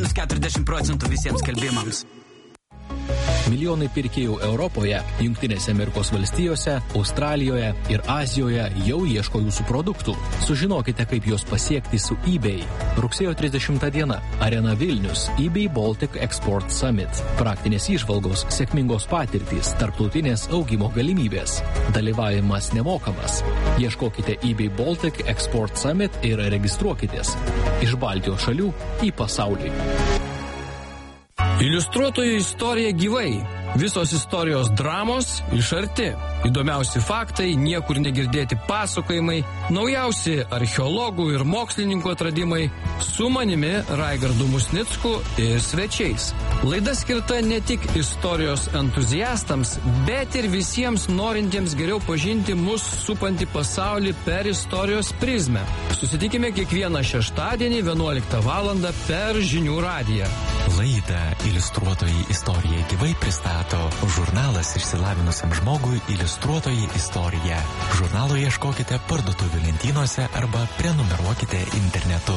minus 40% visiems skelbimams. Milijonai pirkėjų Europoje, Jungtinėse Amerikos valstijose, Australijoje ir Azijoje jau ieško jūsų produktų. Sužinokite, kaip juos pasiekti su eBay. Rugsėjo 30 diena. Arena Vilnius. eBay Baltic Export Summit. Praktinės įžvalgos, sėkmingos patirtys, tarptautinės augimo galimybės. Dalyvavimas nemokamas. Ieškokite eBay Baltic Export Summit ir registruokitės. Iš Baltijos šalių į pasaulį. Iliustruotojų istorija gyvai. Visos istorijos dramos iš arti. Įdomiausi faktai, niekur negirdėti pasakojimai, naujausi archeologų ir mokslininkų atradimai, su manimi Raigardu Musnicku ir svečiais. Laida skirta ne tik istorijos entuziastams, bet ir visiems norintiems geriau pažinti mus supantį pasaulį per istorijos prizmę. Susitikime kiekvieną šeštadienį 11 valandą per Žinių radiją. Laidą Iliustruotojai istorija gyvai pristato žurnalas išsilavinusiam žmogui Iliustruotojai istorija. Žurnalo ieškokite parduotuvių lentynose arba prenumeruokite internetu.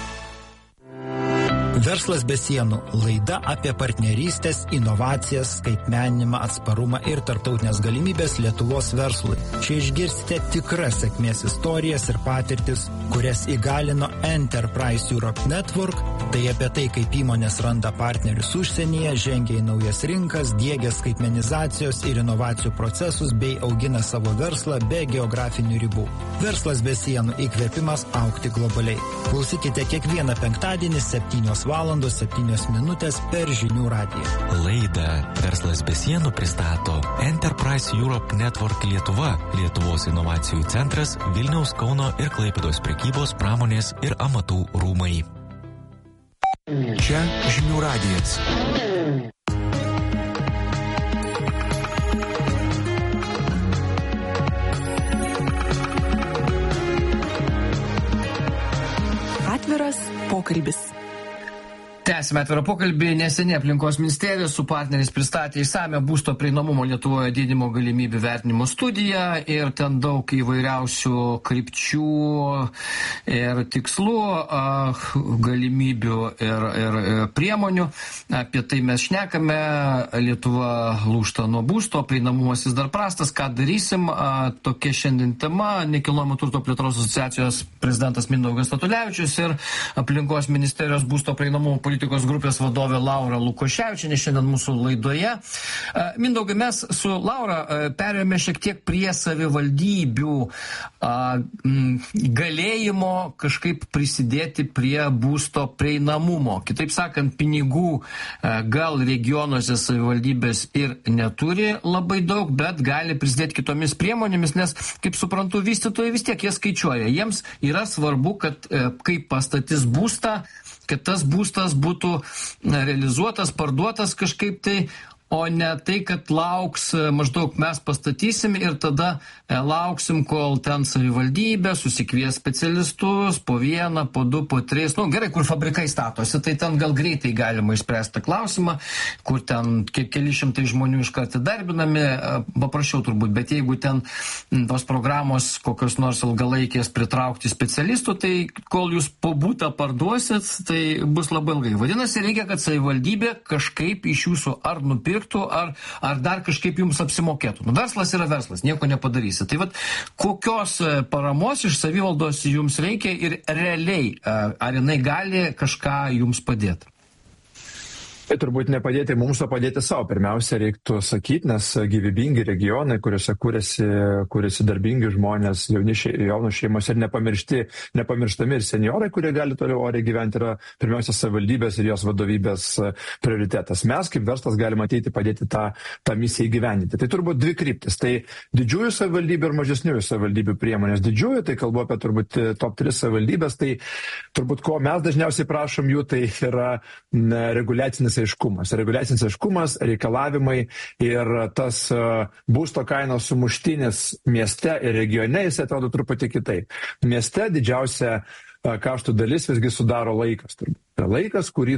Verslas be sienų – laida apie partnerystės, inovacijas, skaitmeninimą, atsparumą ir tarptautinės galimybės Lietuvos verslui. Čia išgirsite tikras sėkmės istorijas ir patirtis, kurias įgalino Enterprise Europe Network. Tai apie tai, kaip įmonės randa partnerius užsienyje, žengia į naujas rinkas, diegia skaitmenizacijos ir inovacijų procesus bei augina savo verslą be geografinių ribų. Verslas be sienų – įkvėpimas augti globaliai. Klausykite kiekvieną penktadienį 7:07 per Žinių radiją. Laidą Verslas be sienų pristato Enterprise Europe Network Lietuva, Lietuvos inovacijų centras, Vilniaus, Kauno ir Klaipėdos prekybos, pramonės ir amatų rūmai. Čia Žinių radijas. Atviras pokalbis. Tęsime atvirą pokalbį. Neseniai Aplinkos ministerija su partneriais pristatė išsamią būsto prieinamumo Lietuvoje didinimo galimybių vertinimo studiją ir ten daug įvairiausių krypčių ir tikslų, galimybių ir priemonių. Apie tai mes šnekame. Lietuva lūžta nuo būsto, prieinamumas vis dar prastas. Ką darysim? Tokia šiandien tema. Nekilnojamo turto plėtros asociacijos prezidentas Mindaugas Statulevičius ir Aplinkos ministerijos būsto prieinamumo politikos grupės vadovė Laura Lukoševičienė šiandien mūsų laidoje. Mindaugai, mes su Laura perėjome šiek tiek prie savivaldybių galėjimo kažkaip prisidėti prie būsto prieinamumo. Kitaip sakant, pinigų gal regionuose savivaldybės ir neturi labai daug, bet gali prisidėti kitomis priemonėmis, nes, kaip suprantu, vystytojai vis tiek jie skaičiuoja. Jiems yra svarbu, kad kai pastatys būstą, kad tas būstas būtų realizuotas, parduotas kažkaip tai, o ne tai, kad lauks maždaug mes pastatysim ir tada lauksim, kol ten savivaldybė susikvies specialistus po vieną, po du, po tris. Gerai, kur fabrikai statosi, tai ten gal greitai galima išspręsti klausimą, kur ten keli šimtai žmonių iškart įdarbinami, paprasčiau turbūt, bet jeigu ten tos programos kokios nors ilgalaikės pritraukti specialistų, tai kol jūs po būtą parduosit, tai bus labai ilgai. Vadinasi, reikia, kad savivaldybė kažkaip iš jūsų ar nupirktų, ar dar kažkaip jums apsimokėtų. Verslas yra verslas, nieko nepadarysi. Tai vat, kokios paramos iš savivaldos jums reikia ir realiai, ar jinai gali kažką jums padėti? Tai turbūt nepadėti mums, o padėti savo. Pirmiausia, reiktų sakyti, nes gyvybingi regionai, kuriuose kūrėsi darbingi žmonės, jaunų šeimos ir nepamirštami ir seniorai, kurie gali toliau oriai gyventi, yra pirmiausia savivaldybės ir jos vadovybės prioritetas. Mes kaip verslas galime ateiti padėti tą misiją įgyvendinti. Tai turbūt dvi kryptis. Tai didžiųjų savivaldybių ir mažesniųjų savivaldybių priemonės. Didžiųjų, tai kalbu apie turbūt top 3 savivaldybės, tai turbūt ko mes dažniausiai prašom jų, tai yra reguliacinis aiškumas, reikalavimai ir tas būsto kainos sumuštinis mieste ir regione, jis atrodo truputį kitaip. Mieste didžiausia kaštų dalis visgi sudaro laikas turbūt. laikas, kurį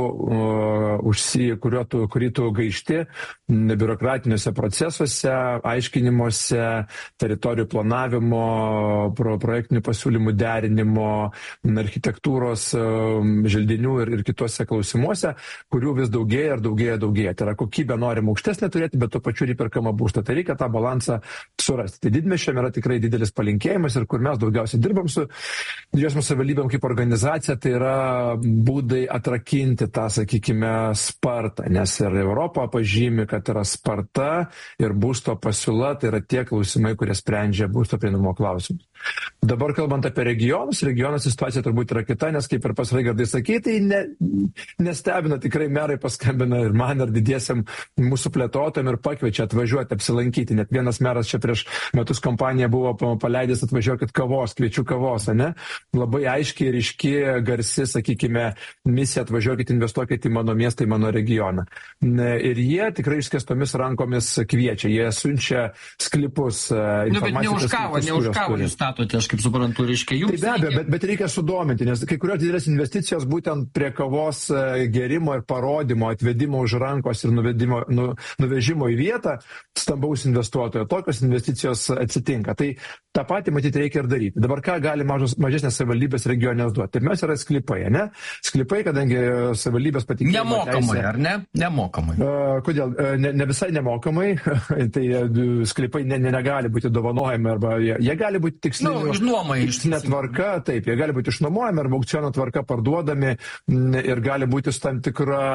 tu gaišti biurokratiniuose procesuose, aiškinimuose, teritorijų planavimo, projektinių pasiūlymų derinimo, architektūros, želdinių ir kitose klausimuose, kurių vis daugėja ir daugėja. Tai yra kokybė norima aukštesnė turėti, bet tuo pačiu ir įperkamą būstą. Tai reikia tą balansą surasti. Tai didmiesčiam yra tikrai didelis palinkėjimas ir kur mes daugiausiai dirbam su didžiosiom savivaldybėm kaip organizacija, tai yra būdai atrakinti tą, sakykime, spartą, nes ir Europa pažymi, kad yra sparta ir būsto pasiūla, tai yra tie klausimai, kurie sprendžia būsto prieinamumo klausimus. Dabar kalbant apie regionuose situacija turbūt yra kita, nes kaip ir pas Raigardai sakė, tai nestebina, tikrai merai paskambina ir man ir didiesiam mūsų plėtotojam ir pakviečia atvažiuoti, apsilankyti. Net vienas meras čia prieš metus kompaniją buvo paleidęs atvažiuokit kavos, kviečiu kavos, ne? Labai aiškiai ir iški, garsi, sakykime, misija atvažiuokit, investuokit į mano miestą, į mano regioną. Ir jie tikrai išskėstomis rankomis kviečia, jie siunčia sklipus. Bet ne už kavą jūs statote, aš kaip suprantu, reiškia jums. Tai be abejo, bet reikia sudominti, nes kai kurios didelės investicijos būtent prie kavos gerimo ir parodymo, atvedimo už rankos ir nuvežimo į vietą stambaus investuotojo. Tokios investicijos atsitinka. Tai tą patį matyti reikia ir daryti. Dabar ką gali mažesnės savivaldybės regionės duoti? Pirmiausia yra sklypai, ne? Sklypai, kadangi savivaldybės patikėjo. Nemokamai, ar ne? Nemokamai. Kodėl? Ne visai nemokamai. Tai sklypai negali būti dovanojami arba jie gali būti tikslinė tvarka, taip, jie gali būti išnuomojami arba aukciono tvarka parduodami ir gali būti su tam tikra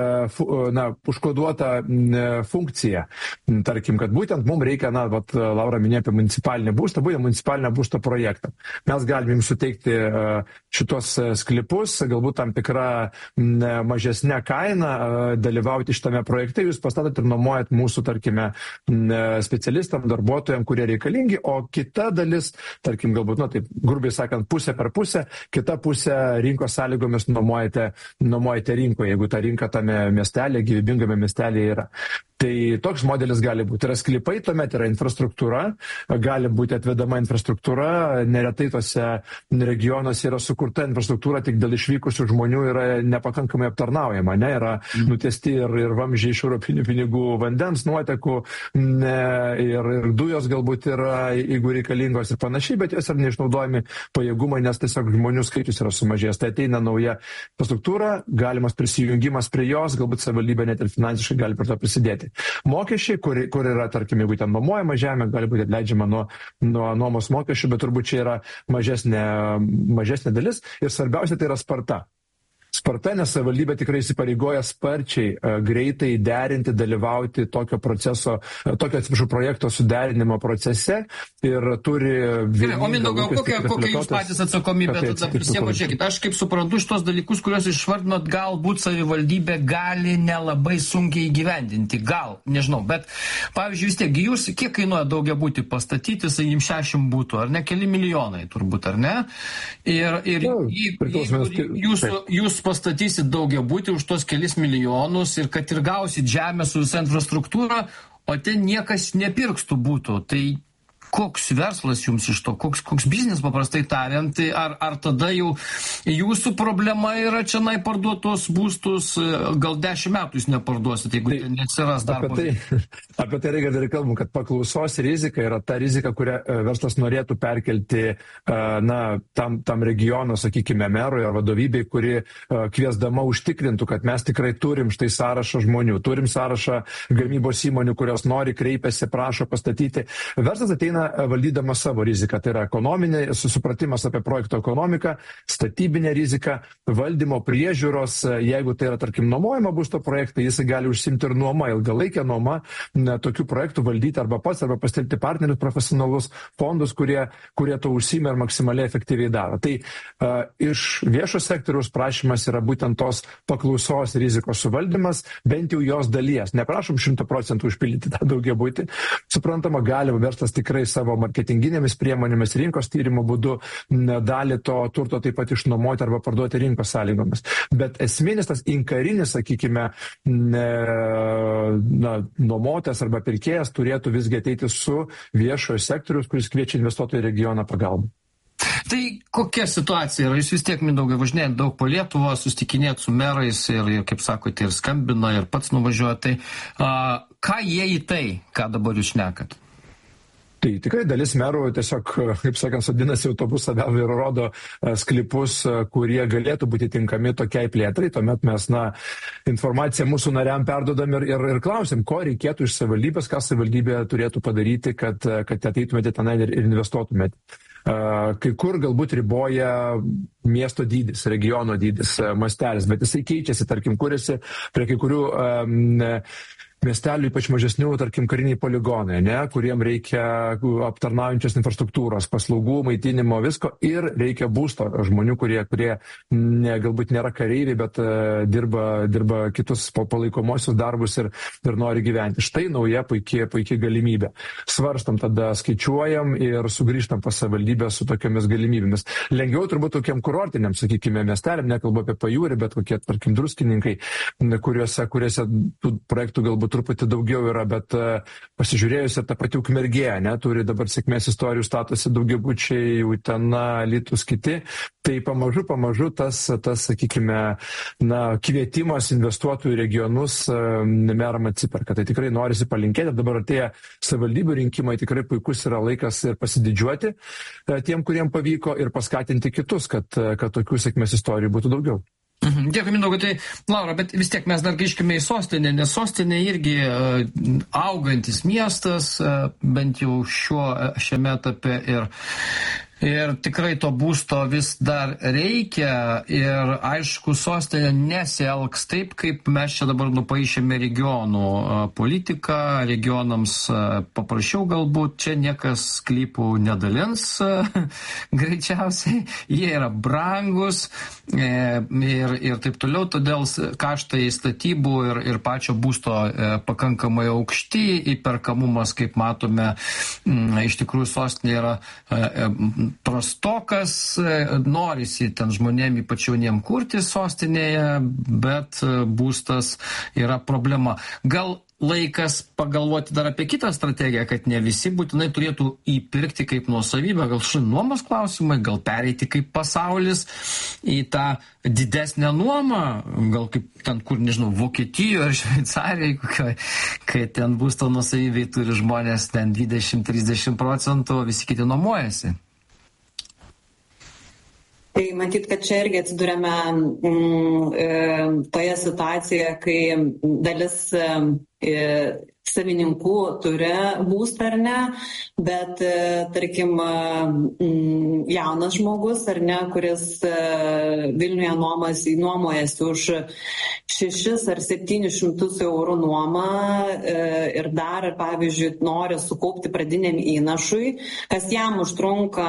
užkoduota funkcija. Tarkim, kad būtent mums reikia, Laura minėjo apie municipalinį būstą, būtent municipalinio būsto projektą. Mes galime jums suteikti šitos sklipus, galbūt tam tikrą mažesnę kainą, dalyvauti šitame projekte, jūs pastatot ir nuomojat mūsų, tarkime, specialistam, darbuotojam, kurie reikalingi, o kita dalis, tarkim, galbūt, taip, grubiai sakant, pusė per pusę, kita pusė rinkos sąlygomis nuomojate rinkoje, jeigu ta rinka tame miestelėje, gyvybingame miestelėje yra. Tai toks modelis gali būti. Yra sklypai, tuomet yra infrastruktūra, gali būti atvedama infrastruktūra, neretai tose regionuose yra sukurta infrastruktūra, tik dėl išvykusių žmonių yra nepakankamai aptarnaujama, yra nutiesti ir vamzdžiai iš europinių pinigų vandens, nuotekų ir dujos galbūt yra, jeigu reikalingos ir panašiai, bet jos yra neišnaudojami pajėgumai, nes tiesiog žmonių skaičius yra sumažėjęs. Tai ateina nauja infrastruktūra, galimas prisijungimas prie jos, galbūt savivaldybė net ir finansiškai gali prie to prisidėti. Mokesčiai, kur yra, tarkim, jeigu ten nuomojama žemė, gali būti atleidžiama nuo nuomos mokesčių, bet turbūt čia yra mažesnė dalis ir svarbiausia tai yra sparta. Sparta, nes savivaldybė tikrai įsipareigoja sparčiai, greitai derinti, dalyvauti tokio projekto suderinimo procese ir turi... O Mindaugai, kokia jūs patys atsakomybė tada prisiema? Žiūrėkit, aš kaip suprantu šitos dalykus, kuriuos išvardinot, galbūt savivaldybė gali nelabai sunkiai įgyvendinti, nežinau, bet pavyzdžiui, vis tiek, jūs kiek kainuoja daugiabutį pastatyti, sakykim, 60 būtų, ar ne, keli milijonai turbūt, ar ne? Ir jūs pastatysit daugiabutį už tos kelis milijonus ir kad ir gausit žemę su visa infrastruktūra, o ten niekas nepirks tų būtų. Tai koks verslas jums iš to, koks biznis paprastai tariant, tai ar tada jau jūsų problema yra čia parduotos būstus, gal 10 metų jūs neparduosit, jeigu neatsiras darbo. Apie tai reikia dar kalbam, kad paklausos rizika yra ta rizika, kurią verslas norėtų perkelti tam regiono, sakykime, merui ar vadovybei, kuri kviesdama užtikrintų, kad mes tikrai turim štai sąrašą žmonių, turim sąrašą gamybos įmonių, kurios nori, kreipiasi, prašo pastatyti. Verslas ateina valdydama savo riziką, tai yra ekonominė, supratimas apie projekto ekonomiką, statybinė rizika, valdymo priežiūros, jeigu tai yra, tarkim, nuomojama būsto projektai, jis gali užsimti ir nuoma, ilgalaikę nuoma, tokių projektų valdyti arba pastelti partnerius profesionalus fondus, kurie to užsima ir maksimaliai efektyviai daro. Tai iš viešo sektoriaus prašymas yra būtent tos paklausos rizikos suvaldymas, bent jau jos dalies. Neprašom 100% užpildyti tą daugiabutį. Suprantama, gali verslas tikrai savo marketinginėmis priemonėmis, rinkos tyrimo būdu dalį to turto taip pat išnuomoti arba parduoti rinkos sąlygomis. Bet esminis tas inkarinis, sakykime, nuomotojas arba pirkėjas turėtų visgi ateiti su viešojo sektorius, kuris kviečia investuotojų regioną pagalbą. Tai kokia situacija yra? Jūs vis tiek, Mindaugai, važinėjat daug po Lietuvą, susitikinėjat su merais ir, kaip sakote, ir skambina, ir pats nuvažiuoja. Tai ką jie į tai, ką dabar jūs šnekat? Tai tikrai dalis merų tiesiog, kaip sakant, sodinasi autobusą vėl ir rodo sklypus, kurie galėtų būti tinkami tokiai plėtrai. Tuomet mes, informaciją mūsų nariam perdodam ir klausim, ko reikėtų iš savivaldybės, ką savivaldybė turėtų padaryti, kad ateitumėte tenai ir investuotumėte. Kai kur galbūt riboja miesto dydis, regiono dydis, mastelis, bet jisai keičiasi, tarkim, kuriasi prie kai kurių miestelių, ypač mažesnių, tarkim, kariniai poligonai, kuriem reikia aptarnaujančios infrastruktūros, paslaugų, maitinimo, visko ir reikia būsto žmonių, kurie galbūt nėra kareiviai, bet dirba kitus palaikomosius darbus ir nori gyventi. Štai nauja puikiai galimybė. Svarstam tada, skaičiuojam ir sugrįžtam pas savivaldybę su tokiamis galimybėmis. Lengviau turbūt tokiam kurortiniam, sakykime, miesteliam, nekalbu apie Pajūrį, bet kokie, tarkim, Druskininkai, kuriuose tų projektų galbūt truputį daugiau yra, bet pasižiūrėjus ir tą patį Ukmergė, turi dabar sėkmės istorijų, statosi daugiabučiai, Utena, Alytus, kiti. Tai pamažu tas sakykime, kvietimas investuotojų į regionus meram atsiperka. Tai tikrai norisi palinkėti. Dabar atėję savivaldybių rinkimai, tikrai puikus yra laikas ir pasididžiuoti tiem, kuriem pavyko, ir paskatinti kitus, kad tokių sėkmės istorijų būtų daugiau. Dėkui, Mindaugai. Tai, Laura, bet vis tiek mes dar grįžkime į sostinę, nes sostinė irgi augantis miestas, bent jau šiame etape ir tikrai to būsto vis dar reikia ir aišku, sostinė nesielgs taip, kaip mes čia dabar nupaišėme regionų politiką, regionams paprašiau galbūt, čia niekas sklypų nedalins greičiausiai, jie yra brangus ir taip toliau, todėl kaštai statybų ir pačio būsto pakankamai aukšti, įperkamumas, kaip matome, iš tikrųjų sostinė yra prastokas, norisi ten žmonėm ypač jauniem kurti sostinėje, bet būstas yra problema. Gal laikas pagalvoti dar apie kitą strategiją, kad ne visi būtinai turėtų įpirkti kaip nuosavybę, gal nuomos klausimai, gal pereiti kaip pasaulis į tą didesnę nuomą, gal kaip ten, kur, nežinau, Vokietijoje ar Šveicarijoje, kai ten būsto nuosavybei turi žmonės ten 20-30%, visi kiti nuomojasi. Tai matyt, kad čia irgi atsidūrėme toje situacijoje, kai dalis savininkų turi būstą ar ne, bet, tarkim, jaunas žmogus ar ne, kuris Vilniuje nuomojasi už 600 ar 700 eurų nuomą ir dar, pavyzdžiui, nori sukaupti pradiniam įnašui, kas jam užtrunka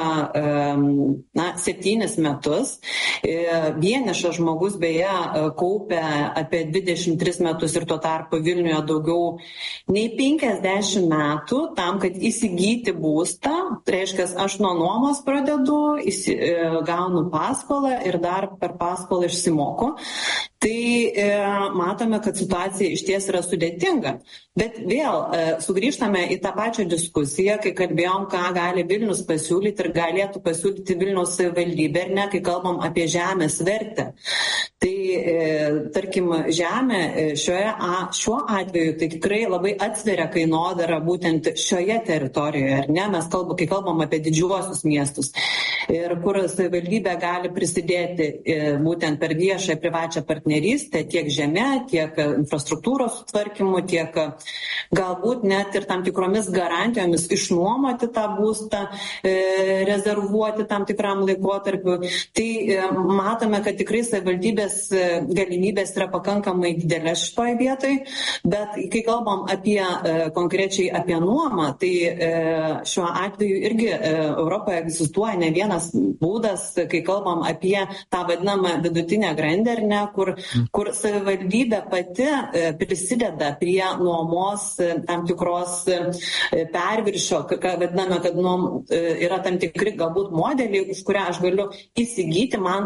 7 metus. Vienišas žmogus beje kaupia apie 23 metus ir tuo tarpu Vilniuje daugiau nei 50 metų tam, kad įsigyti būstą, tai reiškia, aš nuo nuomos pradedu, gaunu paskolą ir dar per paskolą išsimoku. Tai matome, kad situacija iš ties yra sudėtinga. Bet vėl sugrįžtame į tą pačią diskusiją, kai kalbėjom, ką gali Vilnius pasiūlyti ir galėtų pasiūlyti Vilniaus savivaldybė, ar ne, kai kalbam apie žemės vertę. Tai, tarkim, žemė šiuo atveju tai tikrai labai atsveria kainodarą būtent šioje teritorijoje, ar ne? Mes kai kalbam apie didžiuosius miestus ir kur savivaldybė gali prisidėti būtent per viešą privačią partnerystę tiek žeme, tiek infrastruktūros sutvarkymu, tiek galbūt net ir tam tikromis garantijomis išnuomoti tą būstą, rezervuoti tam tikram laikotarpiu. Tai matome, kad tikrai savivaldybės galimybės yra pakankamai didelės šitoje vietoje, bet kai kalbam konkrečiai apie nuomą, tai šiuo atveju irgi Europoje egzistuoja ne vienas būdas, kai kalbam apie tą vadinamą vidutinę grandį, ar ne, kur savivaldybė pati prisideda prie nuomos tam tikros perviršio, ką vadiname, kad yra tam tikri galbūt modeliai, už kurią aš galiu įsigyti, man kaip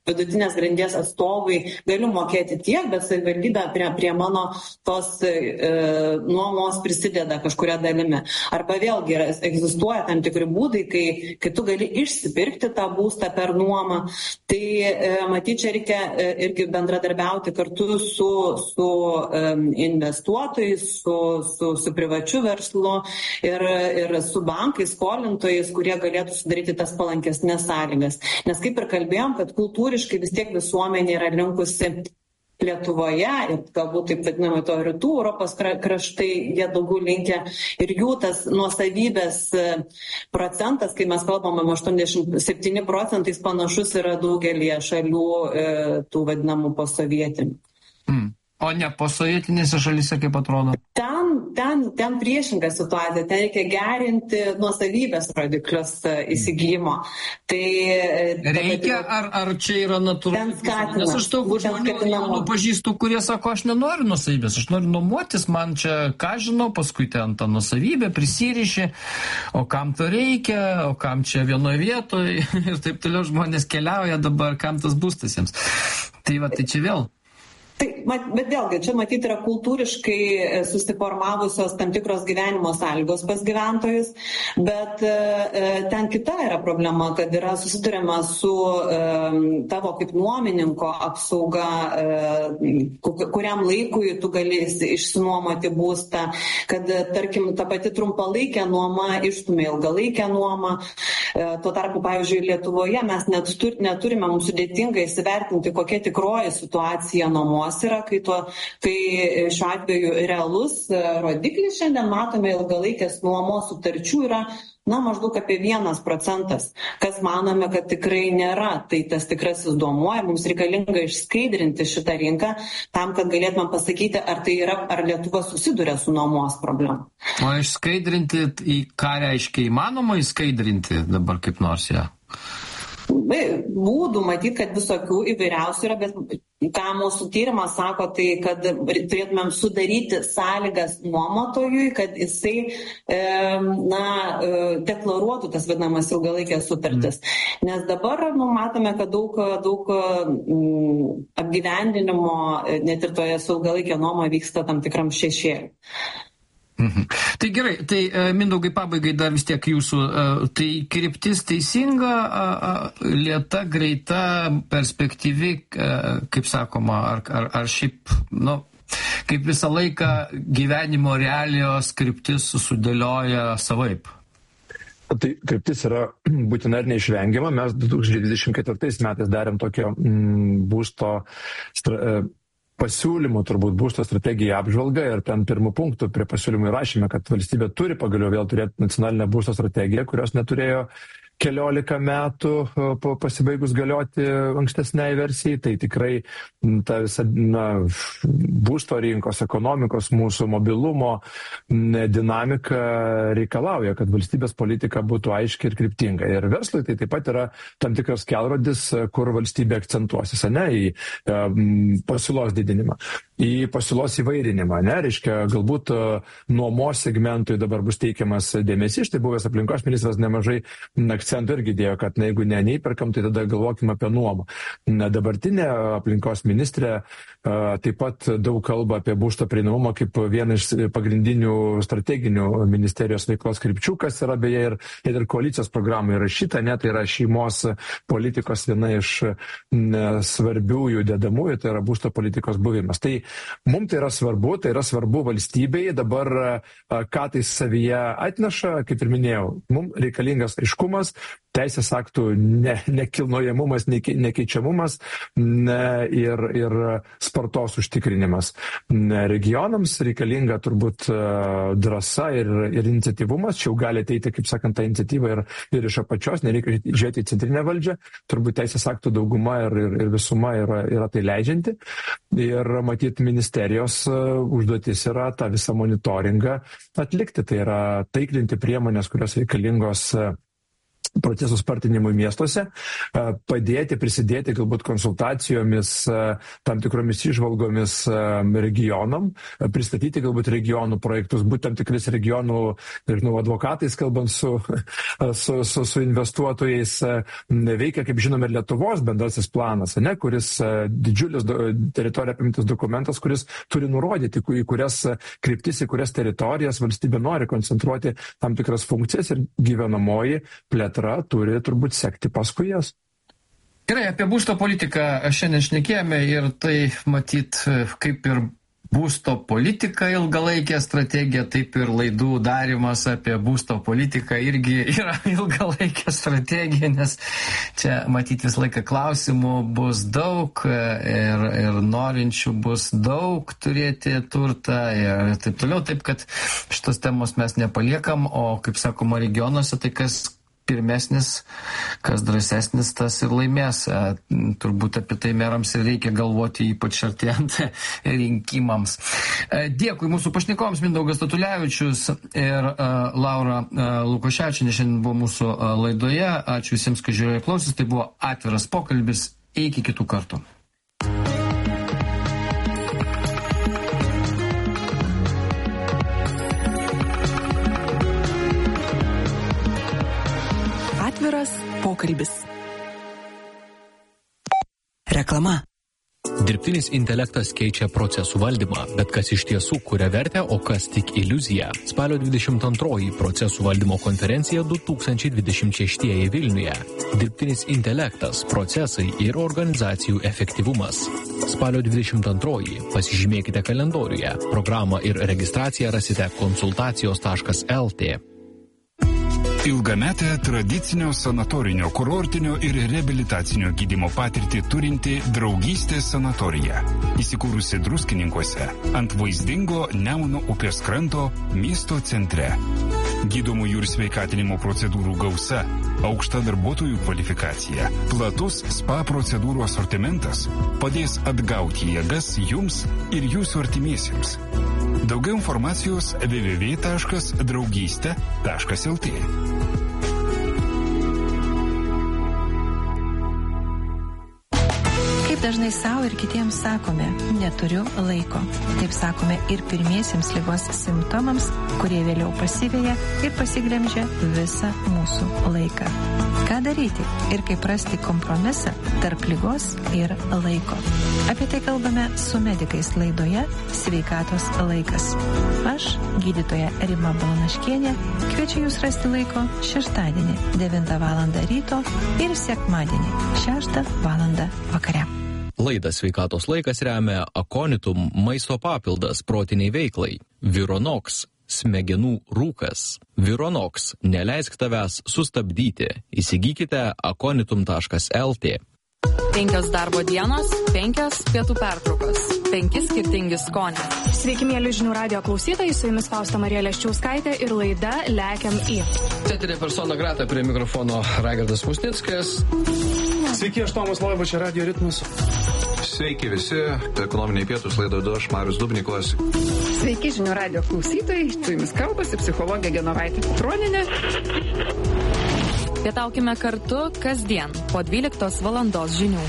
vidutinės grandies atstovai galiu mokėti tiek, bet savivaldybė prie mano tos nuomos prisideda kažkuria dalimi. Arba vėlgi egzistuoja tam tikri būdai, kai tu gali išsipirkti tą būstą per nuomą. Tai matyt, čia reikia irgi bendradarbiauti kartu su investuotojais, su privačiu verslu ir su bankais, skolintojais, kurie galėtų sudaryti tas palankesnės sąlygas. Nes kaip ir kalbėjom, kad kultūriškai vis tiek visuomenė yra linkusi Lietuvoje ir galbūt taip vadinamai to rytų Europos kraštai, jie daugiau linkia ir jų tas nuosavybės procentas, kai mes kalbame 87 procentais, panašus yra daugelie šalių tų vadinamų posovietinių. O ne posovietinėse šalyse, kaip atrodo? Ten priešinga situacija, ten reikia gerinti nuosavybės rodiklius įsigijimo. Tai reikia, ar čia yra natūralu? Nes aš daug žmonių pažįstu, kurie sako, aš nenoriu nuosavybės, aš noriu nuomotis, man čia, ką žinau, paskui ten tą nuosavybę prisiriši, o kam to reikia, o kam čia vienoje vietoje ir taip toliau žmonės keliauja dabar, kam tas būstas jiems. Tai va, tai čia vėl. Bet vėlgi, čia matyti yra kultūriškai susiformavusios tam tikros gyvenimo sąlygos pas gyventojus, bet ten kita yra problema, kad yra susiduriama su tavo kaip nuomininko apsauga, kuriam laikui tu galėsi išsinuomoti būstą, kad, tarkim, ta pati trumpalaikė nuoma išstumia ilgalaikę nuomą. Tuo tarpu, pavyzdžiui, Lietuvoje mes neturime, mums sudėtinga įsivertinti, kokia tikroji situacija nuomos yra, kai šiuo atveju realus rodiklis šiandien matome ilgalaikės nuomos sutarčių yra maždaug apie 1%, kas manome, kad tikrai nėra. Tai tas tikrasis duomuo, mums reikalinga išskaidrinti šitą rinką tam, kad galėtume pasakyti, ar Lietuva susiduria su nuomos problema. O išskaidrinti, į ką reiškia įmanoma išskaidrinti dabar kaip nors ją? Būdų matyti, kad visokių įvairiausių yra, bet ką mūsų tyrimas sako, tai kad turėtumėm sudaryti sąlygas nuomotojui, kad jisai deklaruotų tas vadinamas ilgalaikės sutartis. Nes dabar matome, kad daug apgyvendinimo net ir toje su ilgalaikė nuoma vyksta tam tikram šešėliui. Tai gerai, tai Mindaugai pabaigai dar vis tiek jūsų, tai kryptis teisinga, lėta, greita, perspektyvi, kaip sakoma, ar šiaip, kaip visą laiką gyvenimo realijos kryptis sudėlioja savaip? Tai kryptis yra būtina ir neišvengiama. Mes 2024 metais darėm tokio būsto pasiūlymų, turbūt būsto strategijai apžvalgą ir ten pirmų punktų prie pasiūlymų įrašėme, kad valstybė turi pagaliau vėl turėti nacionalinę būsto strategiją, kurios neturėjo keliolika metų pasibaigus galioti ankstesniai versijai. Tai tikrai ta visa būsto rinkos, ekonomikos, mūsų mobilumo dinamika reikalauja, kad valstybės politika būtų aiški ir kryptinga. Ir verslui tai taip pat yra tam tikras kelrodis, kur valstybė akcentuosis, į pasiūlos didinimą, į pasiūlos įvairinimą. Reiškia, galbūt nuomos segmentui dabar bus teikiamas dėmesys. Tai buvęs aplinkos ministras nemažai akcentų irgi dėjo, kad jeigu neįperkam, tai tada galvokime apie nuomą. Dabartinė aplinkos ministrė taip pat daug kalba apie būsto prieinamumą kaip vieną iš pagrindinių strateginių ministerijos veiklos krypčių, kas yra beje ir koalicijos programai įrašyta, tai yra šeimos politikos viena iš svarbiųjų dedamųjų, tai yra būsto politikos buvimas. Tai mums tai yra svarbu valstybei. Dabar ką tai savyje atneša, kaip ir minėjau, mums reikalingas aiškumas, teisės aktų nekilnojamumas, nekeičiamumas ir spartos užtikrinimas. Regionams reikalinga turbūt drąsa ir iniciatyvumas. Čia jau gali ateiti, kaip sakant, ta iniciatyva ir iš apačios, nereikia žiūrėti į centrinę valdžią. Turbūt teisės aktų dauguma ir visuma yra tai leidžianti. Ir matyti ministerijos užduotis yra tą visą monitoringą atlikti. Tai yra taiklinti priemonės, kurios reikalingos procesų spartinimui miestuose, padėti, prisidėti galbūt konsultacijomis, tam tikromis įžvalgomis regionam, pristatyti galbūt regionų projektus, būti tam tikrais regionų, nežinau, advokatais, kalbant su investuotojais. Veikia, kaip žinome, ir Lietuvos bendrasis planas, kuris didžiulis teritoriją apimantis dokumentas, kuris turi nurodyti, į kurias kryptis, į kurias teritorijas valstybė nori koncentruoti tam tikras funkcijas ir gyvenamoji plėtra turi turbūt sekti paskui jas. Gerai, apie būsto politiką šiandien šnekėjome ir tai matyt kaip ir būsto politika ilgalaikė strategija, taip ir laidų darimas apie būsto politiką irgi yra ilgalaikė strategija, nes čia matyt visą laiką klausimų bus daug ir norinčių bus daug turėti turtą ir taip toliau, taip kad šitos temos mes nepaliekam, o kaip sakoma regionuose, tai kas pirmesnis, kas drąsesnis, tas ir laimės. Turbūt apie tai merams ir reikia galvoti, ypač artėjant rinkimams. Dėkui mūsų pašnekovams, Mindaugas Statulevičius ir Laura Lukoševičienė šiandien buvo mūsų laidoje. Ačiū visiems, kad žiūrėjo klausytis. Tai buvo atviras pokalbis. Iki kitų kartų. Atviras pokalbis. Reklama. Dirbtinis intelektas keičia procesų valdymą, bet kas iš tiesų kuria vertę, o kas tik iliuzija. Spalio 22 procesų valdymo konferencija 2026 Vilniuje. Dirbtinis intelektas, procesai ir organizacijų efektyvumas. Spalio 22 pasižymėkite kalendoriuje. Programą ir registraciją rasite konsultacijos.lt. Ilgametę tradicinio sanatorinio, kurortinio ir reabilitacinio gydymo patirtį turinti Draugystės sanatorija. Įsikūrusi Druskininkuose ant vaizdingo Nemuno upės kranto miesto centre. Gydomųjų ir sveikatinimo procedūrų gausa, aukšta darbuotojų kvalifikacija, platus spa procedūrų asortimentas padės atgauti jėgas jums ir jūsų artimiesiems. Daugiau informacijos www.draugystė.lt. Dažnai savo ir kitiems sakome, neturiu laiko. Taip sakome ir pirmiesiems ligos simptomams, kurie vėliau pasiveja ir pasiglemžia visą mūsų laiką. Ką daryti ir kaip rasti kompromisą tarp ligos ir laiko? Apie tai kalbame su medikais laidoje Sveikatos laikas. Aš, gydytoja Rima Balanaškienė, kviečiu jūs rasti laiko šeštadienį 9 val. Ryto ir sekmadienį 6 val. Vakare. Laidą Sveikatos laikas remia Aconitum maisto papildas protiniai veiklai. Vironox smegenų rūkas. Vironox neleisk tavęs sustabdyti. Įsigykite aconitum.lt. 5 darbo dienos, 5 pietų pertraukos, 5 skirtingi skoniai. Sveiki, mėly žinių radijo klausytojai, su jumis Fausta Marija Leščiauskaitė ir laida Lekiam į. Teterė persona grata, prie mikrofono Raigardas Musnickas. Sveiki, aš Tomas Loiba, čia Radio Ritmas. Sveiki visi, ekonominiai pietus laidoje aš Marius Dubnikovas. Sveiki, žinių radijo klausytojai, su jumis kalbasi psichologė Genovaitė Petronienė. Pietaukime kartu kasdien po 12 valandos žinių.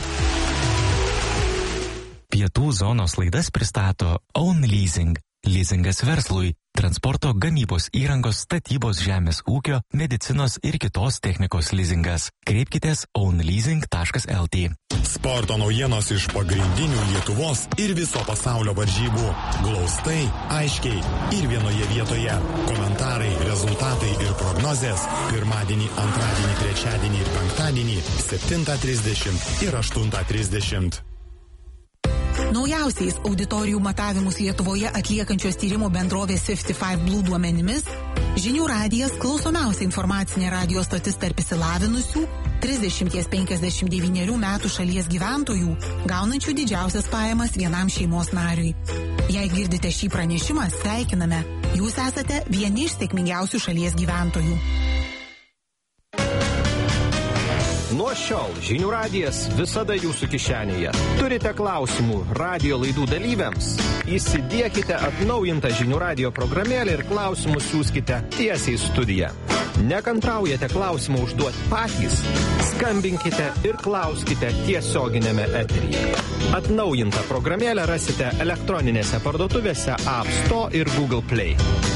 Pietų zonos laidas pristato Own Leasing. Leasingas verslui, transporto, gamybos įrangos, statybos, žemės ūkio, medicinos ir kitos technikos leasingas. Kreipkitės ownleasing.lt. Sporto naujienos iš pagrindinių Lietuvos ir viso pasaulio varžybų. Glaustai, aiškiai ir vienoje vietoje. Komentarai, rezultatai ir prognozės. Pirmadienį, antradienį, trečiadienį ir penktadienį 7:30 ir 8:30. Naujausiais auditorijų matavimus Lietuvoje atliekančios tyrimų bendrovės 55 Blue duomenimis, Žinių radijas klausomiausia informacinė radijo stotis tarp išsilavinusių 30-59 metų šalies gyventojų, gaunančių didžiausias pajamas vienam šeimos nariui. Jei girdite šį pranešimą, sveikiname. Jūs esate vieni iš sėkmingiausių šalies gyventojų. Nuo šiol Žinių radijas visada jūsų kišenėje. Turite klausimų radijo laidų dalyviams? Įsidiekite atnaujintą Žinių radijo programėlę ir klausimus siųskite tiesiai į studiją. Nekantraujate klausimą užduoti patys? Skambinkite ir klauskite tiesioginėme eteryje. Atnaujintą programėlę rasite elektroninėse parduotuvėse App Store ir Google Play.